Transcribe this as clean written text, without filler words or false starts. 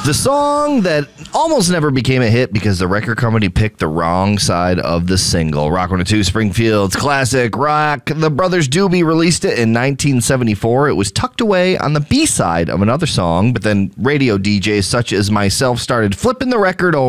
The song that almost never became a hit because the record company picked the wrong side of the single. Rock 102, Springfield's classic rock. The Brothers Doobie released it in 1974. It was tucked away on the B-side of another song, but then radio DJs such as myself started flipping the record over.